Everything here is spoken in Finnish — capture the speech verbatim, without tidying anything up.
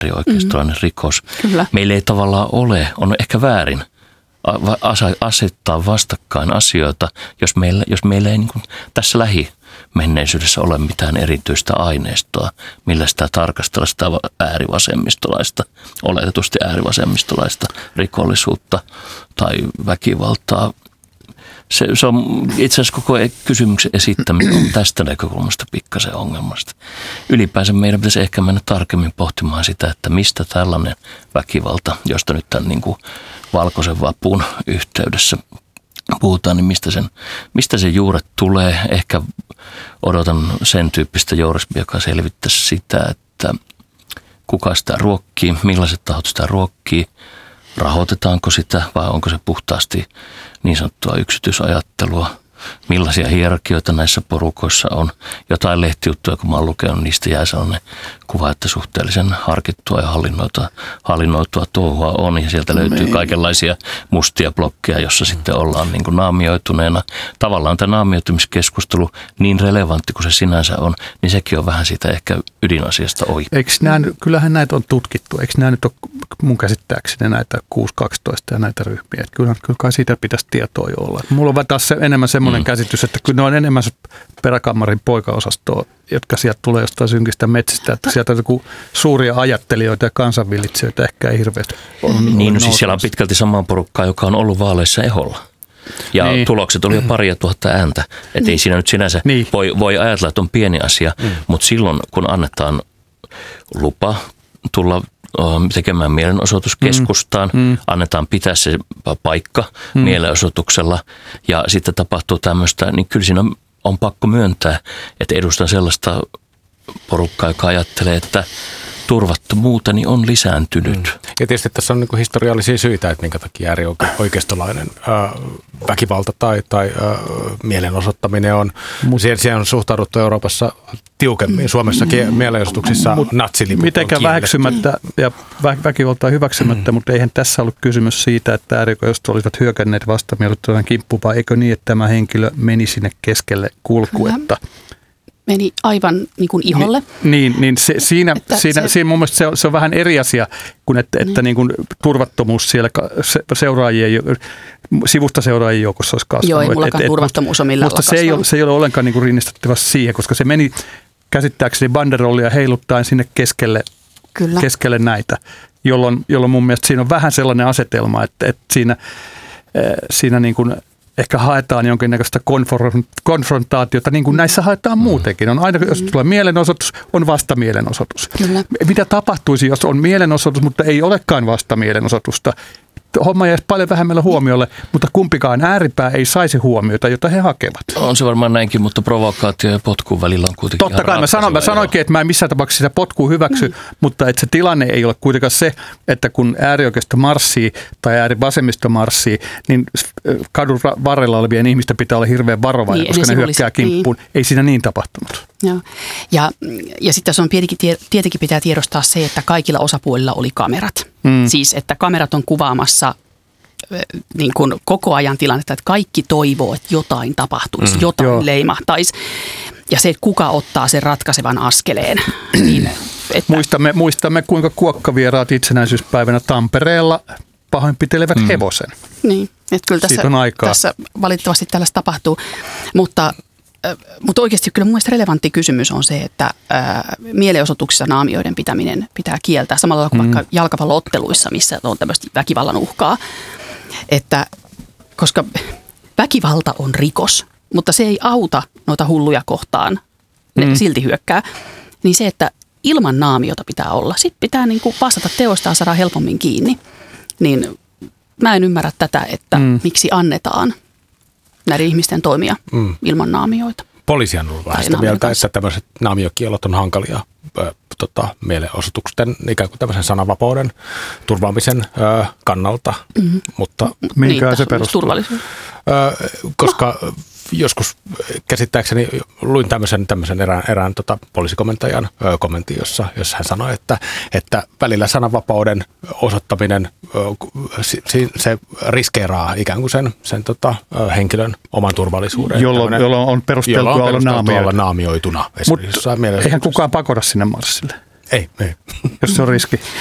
äärioikeistolainen mm. rikos. Kyllä. Meillä ei tavallaan ole, on ehkä väärin asettaa vastakkain asioita, jos meillä, jos meillä ei niin kuin tässä lähimenneisyydessä ole mitään erityistä aineistoa, millä sitä tarkastella sitä äärivasemmistolaista, oletetusti äärivasemmistolaista rikollisuutta tai väkivaltaa. Se, se on itse asiassa koko kysymyksen esittäminen on tästä näkökulmasta pikkasen ongelmasta. Ylipäänsä meidän pitäisi ehkä mennä tarkemmin pohtimaan sitä, että mistä tällainen väkivalta, josta nyt tämän niin kuin valkoisen vapun yhteydessä puhutaan, niin mistä sen, mistä sen juuret tulee. Ehkä odotan sen tyyppistä journalismia, joka selvittäisi sitä, että kuka sitä ruokkii, millaiset tahot sitä ruokkii, rahoitetaanko sitä vai onko se puhtaasti niin sanottua yksityisajattelua, millaisia hierarkioita näissä porukoissa on. Jotain lehtijuttuja, kun mä oon lukenut, niistä jää sellainen kuva, että suhteellisen harkittua ja hallinnoitua, hallinnoitua touhua on. Ja sieltä löytyy kaikenlaisia mustia blokkeja, jossa sitten ollaan niin kuin naamioituneena. Tavallaan tämä naamioitumiskeskustelu, niin relevantti kuin se sinänsä on, niin sekin on vähän sitä ehkä ydinasiasta ohi. Eikö nämä, kyllähän näitä on tutkittu. Eikö nämä nyt ole mun käsittääkseni näitä kuusi kaksitoista ja näitä ryhmiä? Kyllä, kyllä kai siitä pitäisi tietoa jo olla. Mulla on taas se, enemmän semmoinen mm. käsitys, että kyllä ne on enemmän peräkammarin poikaosastoa, jotka sieltä tulee jostain synkistä metsistä, että sieltä on joku suuria ajattelijoita ja kansanvillitsijöitä ehkä ei hirveästi ole. Niin, no siis siellä on pitkälti samaa porukkaa, joka on ollut vaaleissa eholla. Ja niin. tulokset oli jo paria tuhatta ääntä. Että ei siinä nyt sinänsä niin. voi, voi ajatella, että on pieni asia, mm. mutta silloin kun annetaan lupa tulla tekemään mielenosoituskeskustaan, mm. Mm. annetaan pitää se paikka mm. mielenosoituksella ja sitten tapahtuu tämmöistä, niin kyllä siinä on, on pakko myöntää, että edustan sellaista porukkaa, joka ajattelee, että turvattomuuteni on lisääntynyt. Mm. Ja tietysti tässä on niin kuin historiallisia syitä, että minkä takia äärioikeistolainen äh, väkivalta tai, tai äh, mielenosoittaminen on. Siihen, siihen on suhtauduttu Euroopassa tiukemmin. Suomessakin mm. mielenosoituksissa natsiliput mitenkään on väheksymättä ja vä- väkivaltaa hyväksymättä, mm. mutta eihän tässä ollut kysymys siitä, että äärioikeistot olisivat hyökänneet vastamielenosoittajan kimppuun, vai eikö niin, että tämä henkilö meni sinne keskelle kulkuetta? Meni aivan niin kuin iholle. Niin, niin se, siinä, siinä, se, siinä mun mielestä se on, se on vähän eri asia kuin että, mm. että niin kuin turvattomuus siellä seuraajien, sivusta seuraajien joukossa olisi kasvanut. Joo, ei mullakaan et, turvattomuus on millään Mutta se ei, ole, se ei ole ollenkaan niin kuin rinnistettävässä siihen, koska se meni käsittääkseni banderollia heiluttaen sinne keskelle, keskelle näitä, jolloin, jolloin mun mielestä siinä on vähän sellainen asetelma, että, että siinä, siinä niin kuin ehkä haetaan jonkinnäköistä konfrontaatiota, niin kuin näissä haetaan muutenkin. On aina, jos tulee mielenosoitus, on vasta mielenosoitus. Kyllä. Mitä tapahtuisi, jos on mielenosoitus, mutta ei olekaan vasta mielenosoitusta? Homma jäisi paljon vähemmällä huomiolle, mutta kumpikaan ääripää ei saisi huomiota, jota he hakevat. On se varmaan näinkin, mutta provokaatio ja potkuun välillä on kuitenkin totta kai, mä, sanon, mä sanoinkin, että mä en missään tapauksessa sitä potkua hyväksy, mm. mutta että se tilanne ei ole kuitenkaan se, että kun äärioikeisto marssii tai äärivasemmisto marssii, niin kadun varrella olevien ihmisten pitää olla hirveän varovainen, niin, koska ne hyökkää olisi kimppuun. Niin. Ei siinä niin tapahtunut. Ja, ja, ja sitten tässä on tietenkin pitää tiedostaa se, että kaikilla osapuolilla oli kamerat. Mm. Siis, että kamerat on kuvaamassa niin kuin koko ajan tilannetta, että kaikki toivoo, että jotain tapahtuisi, mm. jotain Joo. leimahtaisi. Ja se, että kuka ottaa sen ratkaisevan askeleen. niin, että muistamme, muistamme, kuinka kuokkavieraat itsenäisyyspäivänä Tampereella pahoinpitelevät mm. hevosen. Niin, että kyllä tässä, tässä valitettavasti tällaista tapahtuu, mutta Mutta oikeasti kyllä mun mielestä relevantti kysymys on se, että ää, mielenosoituksissa naamioiden pitäminen pitää kieltää samalla kuin mm. vaikka jalkapallootteluissa, missä on tämmöistä väkivallan uhkaa. Että, koska väkivalta on rikos, mutta se ei auta noita hulluja kohtaan, ne mm. silti hyökkää. Niin se, että ilman naamiota pitää olla, sitten pitää niin kuin vastata teoistaan, saada helpommin kiinni. Niin mä en ymmärrä tätä, että mm. miksi annetaan näiden ihmisten toimia mm. ilman naamioita. Poliisi on ollut vähän sitä mieltä, että tämmöiset naamiokielot on hankalia ö, tota, mielenosoitusten ikään kuin tämmöisen sananvapauden turvaamisen ö, kannalta. Mm-hmm. Mutta minkään niin, se perustuu? Turvallisuus. Ö, koska no. joskus käsittääkseni luin tämmöisen, tämmöisen erään, erään tota, poliisikomentajan ö, kommentin, jossa, jossa hän sanoi, että, että välillä sananvapauden osoittaminen, ö, se, se riskeeraa ikään kuin sen, sen tota, henkilön oman turvallisuuden. Jolloin, jolloin on perusteltua olla, olla naamioituna. Mutta eihän kukaan pakota sinne marssille. Ei, ei. Jos se on riski.